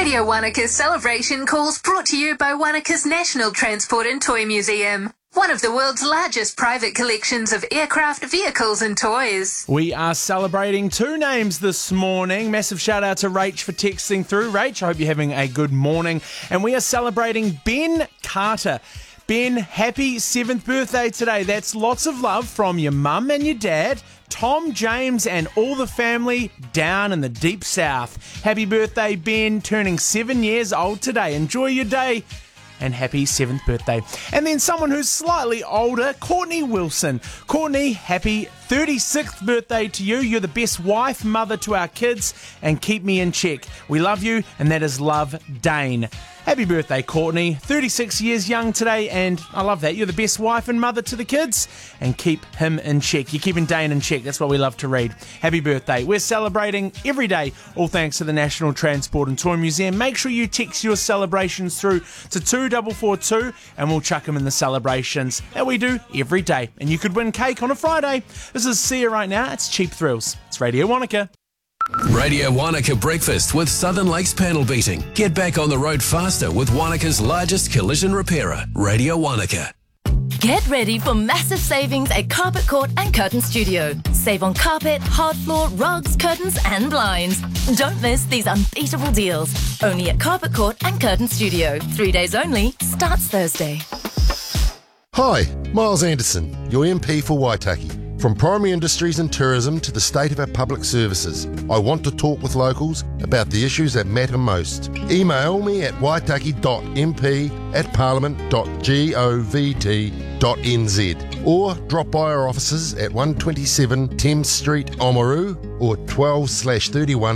Radio Wanaka's celebration calls brought to you by Wanaka's National Transport and Toy Museum, one of the world's largest private collections of aircraft, vehicles and toys. We are celebrating two names this morning. Massive shout out to Rach for texting through. Rach, I hope you're having a good morning. And we are celebrating Ben Carter. Ben, happy 7th birthday today. That's lots of love from your mum and your dad, Tom, James and all the family down in the deep south. Happy birthday, Ben, turning 7 years old today. Enjoy your day and happy 7th birthday. And then someone who's slightly older, Courtney Wilson. Courtney, happy 36th birthday to you. You're the best wife, mother to our kids, and keep me in check. We love you, and that is Love, Dane. Happy birthday, Courtney. 36 years young today, and I love that. You're the best wife and mother to the kids, and keep him in check. You're keeping Dane in check. That's what we love to read. Happy birthday. We're celebrating every day, all thanks to the National Transport and Toy Museum. Make sure you text your celebrations through to 2442, and we'll chuck them in the celebrations that we do every day. And you could win cake on a Friday. This is Sia right now. It's Cheap Thrills. It's Radio Wanaka. Radio Wanaka Breakfast with Southern Lakes Panel Beating. Get back on the road faster with Wanaka's largest collision repairer, Radio Wanaka. Get ready for massive savings at Carpet Court and Curtain Studio. Save on carpet, hard floor, rugs, curtains and blinds. Don't miss these unbeatable deals. Only at Carpet Court and Curtain Studio. 3 days only. Starts Thursday. Hi, Miles Anderson, your MP for Waitaki. From primary industries and tourism to the state of our public services, I want to talk with locals about the issues that matter most. Email me at waitaki.mp@parliament.govt.nz or drop by our offices at 127 Thames Street, Oamaru or 12/31